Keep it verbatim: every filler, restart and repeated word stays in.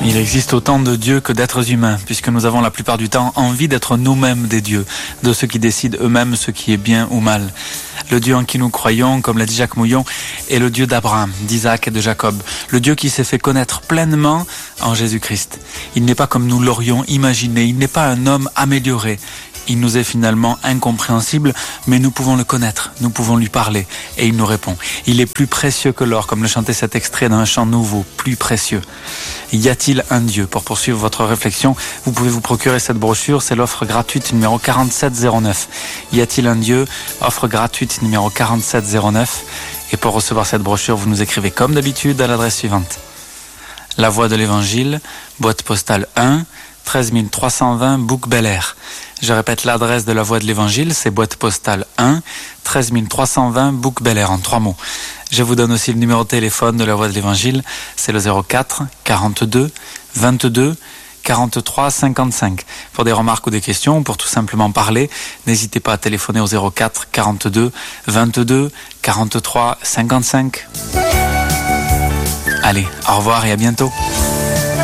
Il existe autant de dieux que d'êtres humains, puisque nous avons la plupart du temps envie d'être nous-mêmes des dieux, de ceux qui décident eux-mêmes ce qui est bien ou mal. Le Dieu en qui nous croyons, comme l'a dit Jacques Mouillon, est le Dieu d'Abraham, d'Isaac et de Jacob. Le Dieu qui s'est fait connaître pleinement en Jésus-Christ. Il n'est pas comme nous l'aurions imaginé, il n'est pas un homme amélioré. Il nous est finalement incompréhensible, mais nous pouvons le connaître, nous pouvons lui parler, et il nous répond. Il est plus précieux que l'or, comme le chantait cet extrait d'un chant nouveau, plus précieux. Y a-t-il un Dieu? Pour poursuivre votre réflexion, vous pouvez vous procurer cette brochure, c'est l'offre gratuite numéro quarante-sept zéro neuf. Y a-t-il un Dieu? Offre gratuite numéro quarante-sept zéro neuf. Et pour recevoir cette brochure, vous nous écrivez comme d'habitude à l'adresse suivante. La Voix de l'Évangile, boîte postale un, treize mille trois cent vingt, Bouc-Bel-Air. Je répète l'adresse de la Voix de l'Évangile, c'est boîte postale un, treize mille trois cent vingt, Bouc-Bel-Air, en trois mots. Je vous donne aussi le numéro de téléphone de la Voix de l'Évangile, c'est le zéro quatre, quarante-deux, vingt-deux, quarante-trois, cinquante-cinq. Pour des remarques ou des questions, ou pour tout simplement parler, n'hésitez pas à téléphoner au zéro quatre, quarante-deux, vingt-deux, quarante-trois, cinquante-cinq. Allez, au revoir et à bientôt.